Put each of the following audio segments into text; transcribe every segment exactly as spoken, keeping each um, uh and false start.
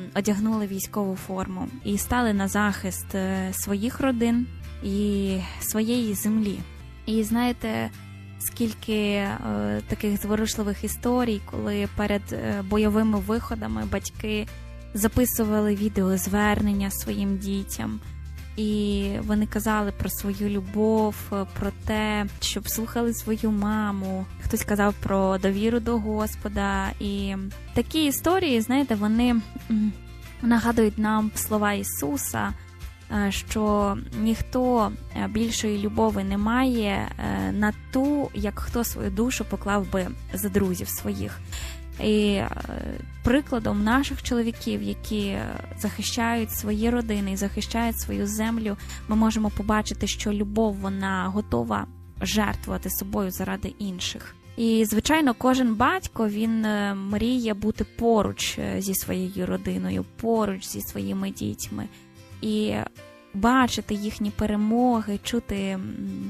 одягнули військову форму і стали на захист своїх родин і своєї землі. І знаєте, скільки е, таких зворушливих історій, коли перед е, бойовими виходами батьки записували відеозвернення своїм дітям. І вони казали про свою любов, про те, щоб слухали свою маму. Хтось казав про довіру до Господа. І такі історії, знаєте, вони нагадують нам слова Ісуса, що ніхто більшої любові не має на ту, як хто свою душу поклав би за друзів своїх. І прикладом наших чоловіків, які захищають свої родини і захищають свою землю, ми можемо побачити, що любов, вона готова жертвувати собою заради інших. І, звичайно, кожен батько, він мріє бути поруч зі своєю родиною, поруч зі своїми дітьми. І бачити їхні перемоги, чути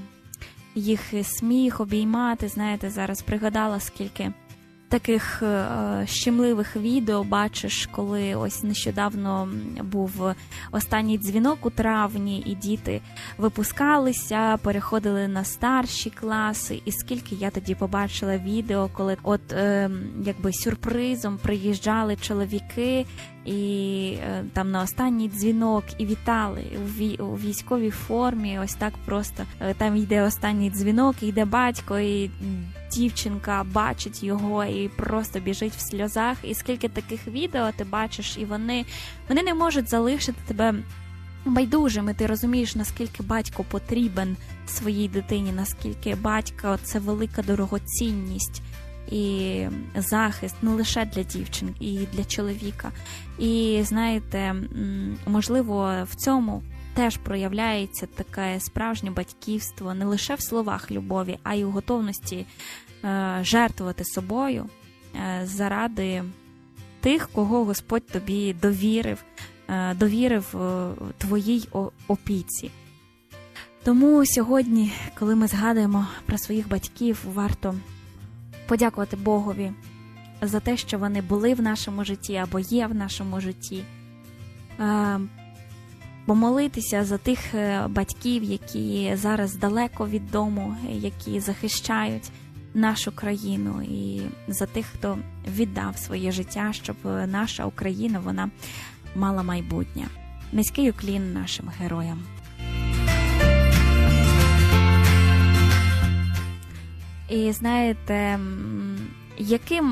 їх сміх, обіймати. Знаєте, зараз пригадала, скільки таких е, щемливих відео бачиш, коли ось нещодавно був останній дзвінок у травні, і діти випускалися, переходили на старші класи, і скільки я тоді побачила відео, коли от е, якби сюрпризом приїжджали чоловіки і е, там на останній дзвінок і вітали у, вій, у військовій формі, ось так просто. Е, там йде останній дзвінок, і йде батько, і дівчинка бачить його і просто біжить в сльозах. І скільки таких відео ти бачиш, і вони, вони не можуть залишити тебе байдужим. І ти розумієш, наскільки батько потрібен своїй дитині, наскільки батько – це велика дорогоцінність і захист не лише для дівчин, і для чоловіка. І, знаєте, можливо, в цьому теж проявляється таке справжнє батьківство не лише в словах любові, а й у готовності е, жертвувати собою е, заради тих, кого Господь тобі довірив, е, довірив е, твоїй опіці. Тому сьогодні, коли ми згадуємо про своїх батьків, варто подякувати Богові за те, що вони були в нашому житті або є в нашому житті. Е, Помолитися за тих батьків, які зараз далеко від дому, які захищають нашу країну, і за тих, хто віддав своє життя, щоб наша Україна, вона мала майбутнє. Низький уклін нашим героям. І знаєте, яким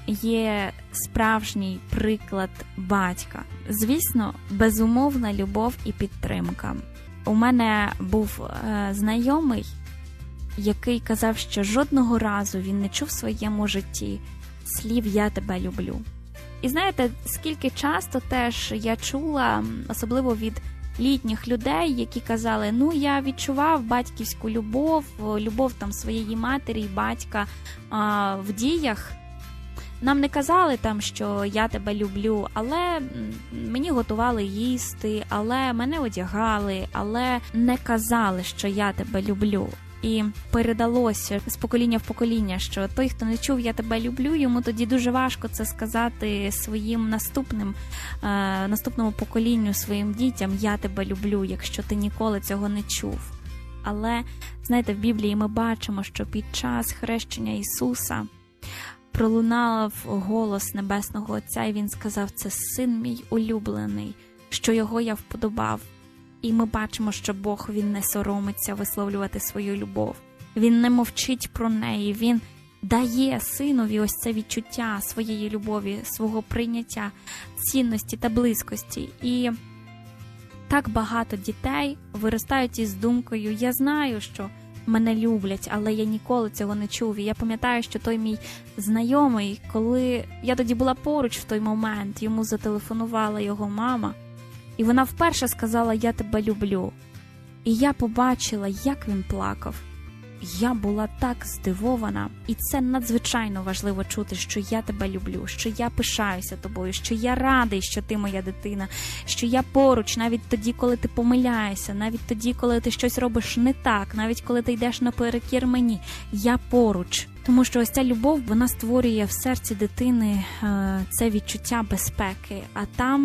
є справжній приклад батька? Звісно, безумовна любов і підтримка. У мене був е, знайомий, який казав, що жодного разу він не чув в своєму житті слів «я тебе люблю». І знаєте, скільки часто теж я чула, особливо від літніх людей, які казали, ну я відчував батьківську любов, любов там своєї матері і батька а, в діях. Нам не казали там, що я тебе люблю, але мені готували їсти, але мене одягали, але не казали, що я тебе люблю. І передалося з покоління в покоління, що той, хто не чув «я тебе люблю», йому тоді дуже важко це сказати своїм наступним, е, наступному поколінню, своїм дітям «я тебе люблю», якщо ти ніколи цього не чув. Але, знаєте, в Біблії ми бачимо, що під час хрещення Ісуса пролунав голос Небесного Отця, і Він сказав: «Це Син мій улюблений, що його я вподобав». І ми бачимо, що Бог, Він не соромиться висловлювати свою любов. Він не мовчить про неї, Він дає Синові ось це відчуття своєї любові, свого прийняття, цінності та близькості. І так багато дітей виростають із думкою: «Я знаю, що мене люблять, але я ніколи цього не чув». І я пам'ятаю, що той мій знайомий, коли я тоді була поруч в той момент, йому зателефонувала його мама, і вона вперше сказала: «Я тебе люблю». І я побачила, як він плакав. Я була так здивована. І це надзвичайно важливо чути, що я тебе люблю, що я пишаюся тобою, що я радий, що ти моя дитина, що я поруч навіть тоді, коли ти помиляєшся, навіть тоді, коли ти щось робиш не так, навіть коли ти йдеш наперекір мені. Я поруч. Тому що ось ця любов, вона створює в серці дитини е, це відчуття безпеки, а там